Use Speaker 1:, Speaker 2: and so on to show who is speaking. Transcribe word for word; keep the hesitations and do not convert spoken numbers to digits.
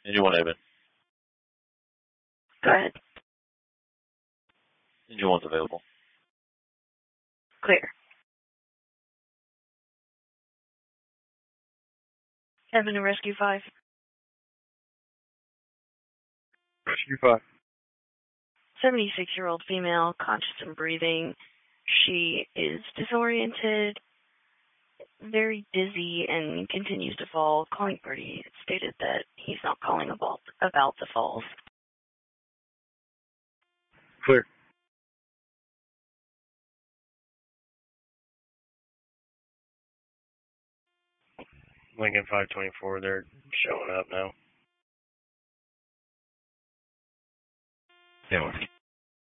Speaker 1: Engine one open.
Speaker 2: Go ahead.
Speaker 1: Engine one's available.
Speaker 2: Clear. Kevin to Rescue five.
Speaker 3: Rescue five.
Speaker 2: seventy-six-year-old female, conscious and breathing. She is disoriented, very dizzy, and continues to fall. Calling party stated that he's not calling about, about the falls.
Speaker 3: Clear. Lincoln five twenty-four, they're showing up now.
Speaker 1: Yeah.